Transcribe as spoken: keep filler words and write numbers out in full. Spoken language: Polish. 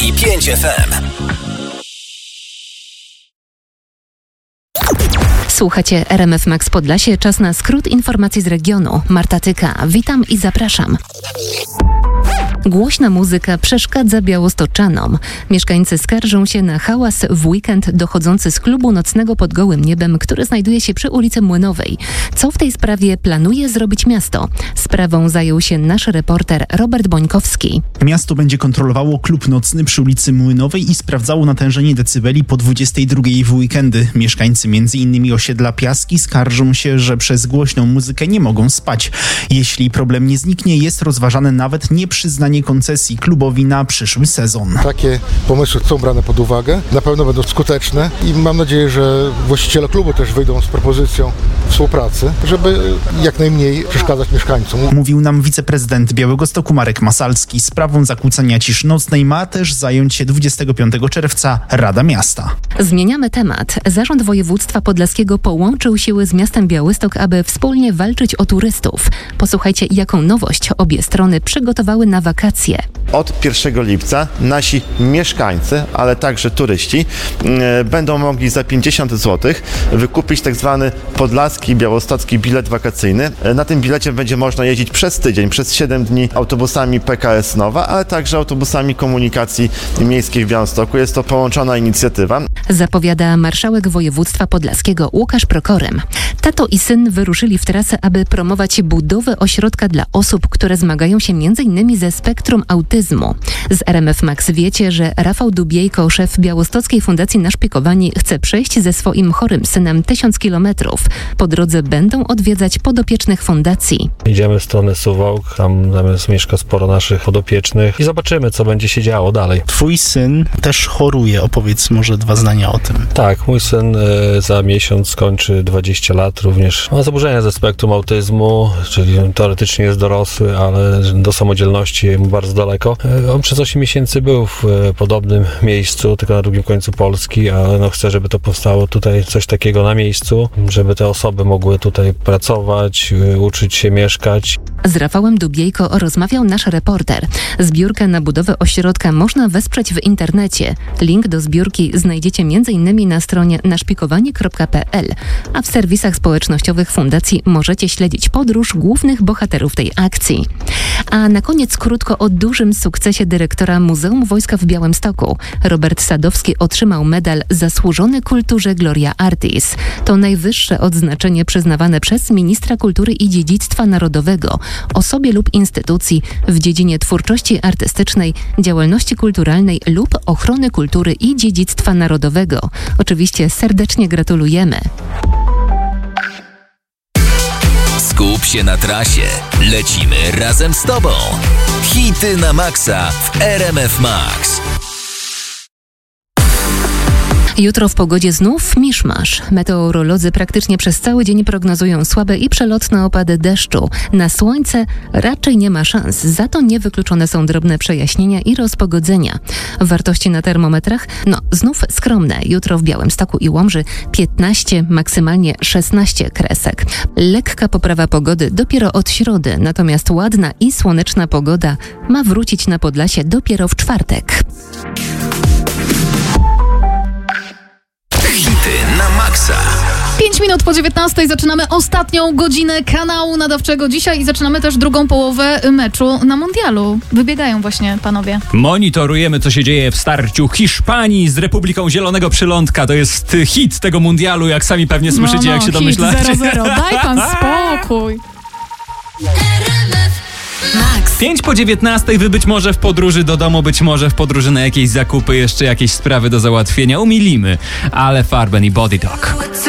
i pięć F M. Słuchacie R M F Max Podlasie. Czas na skrót informacji z regionu. Marta Tyka. Witam i zapraszam. Głośna muzyka przeszkadza białostoczanom. Mieszkańcy skarżą się na hałas w weekend dochodzący z klubu nocnego pod gołym niebem, który znajduje się przy ulicy Młynowej. Co w tej sprawie planuje zrobić miasto? Sprawą zajął się nasz reporter Robert Bońkowski. Miasto będzie kontrolowało klub nocny przy ulicy Młynowej i sprawdzało natężenie decybeli po dwudziestej drugiej w weekendy. Mieszkańcy między innymi osiedla Piaski skarżą się, że przez głośną muzykę nie mogą spać. Jeśli problem nie zniknie, jest rozważane nawet nieprzyznanie koncesji klubowi na przyszły sezon. Takie pomysły są brane pod uwagę, na pewno będą skuteczne i mam nadzieję, że właściciele klubu też wyjdą z propozycją współpracy, żeby jak najmniej przeszkadzać mieszkańcom. Mówił nam wiceprezydent Białegostoku Marek Masalski. Sprawą zakłócania ciszy nocnej ma też zająć się dwudziestego piątego czerwca Rada Miasta. Zmieniamy temat. Zarząd Województwa Podlaskiego połączył siły z miastem Białystok, aby wspólnie walczyć o turystów. Posłuchajcie, jaką nowość obie strony przygotowały na wakacje. Od pierwszego lipca nasi mieszkańcy, ale także turyści e, będą mogli za pięćdziesiąt złotych wykupić tak zwany podlaski białostocki bilet wakacyjny. E, na tym bilecie będzie można jeździć przez tydzień, przez siedem dni autobusami P K S Nowa, ale także autobusami komunikacji miejskiej w Białymstoku. Jest to połączona inicjatywa. Zapowiada marszałek województwa podlaskiego Łukasz Prokorym. Tato i syn wyruszyli w trasę, aby promować budowę ośrodka dla osób, które zmagają się między innymi ze spektrum autyzmu. Z R M F Max wiecie, że Rafał Dubiejko, szef Białostockiej Fundacji Naszpikowani, chce przejść ze swoim chorym synem tysiąc kilometrów. Po drodze będą odwiedzać podopiecznych fundacji. Idziemy w stronę Suwałk, tam natomiast mieszka sporo naszych podopiecznych i zobaczymy, co będzie się działo dalej. Twój syn też choruje. Opowiedz może dwa zdania o tym. Tak, mój syn e, za miesiąc skończy dwadzieścia lat, również ma zaburzenia ze spektrum autyzmu, czyli teoretycznie jest dorosły, ale do samodzielności mu bardzo daleko. E, on przez osiem miesięcy był w e, podobnym miejscu, tylko na drugim końcu Polski, ale no chcę, żeby to powstało tutaj coś takiego na miejscu, żeby te osoby mogły tutaj pracować, e, uczyć się mieszkać. Z Rafałem Dubiejko rozmawiał nasz reporter. Zbiórkę na budowę ośrodka można wesprzeć w internecie. Link do zbiórki znajdziecie m.in. na stronie naszpikowanie kropka p l, a w serwisach społecznościowych fundacji możecie śledzić podróż głównych bohaterów tej akcji. A na koniec krótko o dużym sukcesie dyrektora Muzeum Wojska w Białymstoku. Robert Sadowski otrzymał medal Zasłużony Kulturze Gloria Artis. To najwyższe odznaczenie przyznawane przez ministra kultury i dziedzictwa narodowego osobie lub instytucji w dziedzinie twórczości artystycznej, działalności kulturalnej lub ochrony kultury i dziedzictwa narodowego. Oczywiście serdecznie gratulujemy. Skup się na trasie. Lecimy razem z Tobą. Hity na maksa w R M F Max. Jutro w pogodzie znów miszmasz. Meteorolodzy praktycznie przez cały dzień prognozują słabe i przelotne opady deszczu. Na słońce raczej nie ma szans, za to niewykluczone są drobne przejaśnienia i rozpogodzenia. Wartości na termometrach? No, znów skromne. Jutro w Białymstoku i Łomży piętnaście, maksymalnie szesnaście kresek. Lekka poprawa pogody dopiero od środy, natomiast ładna i słoneczna pogoda ma wrócić na Podlasie dopiero w czwartek. Hity na maksa. Pięć minut po dziewiętnastej zaczynamy ostatnią godzinę kanału nadawczego dzisiaj i zaczynamy też drugą połowę meczu na mundialu. Wybiegają właśnie panowie. Monitorujemy, co się dzieje w starciu Hiszpanii z Republiką Zielonego Przylądka. To jest hit tego mundialu, jak sami pewnie słyszycie, no, no, jak się hit domyślacie. zero zero. Daj pan spokój. Max. pięć po dziewiętnastej, wy być może w podróży do domu, być może w podróży na jakieś zakupy, jeszcze jakieś sprawy do załatwienia. Umilimy, ale Farben i Body Talk.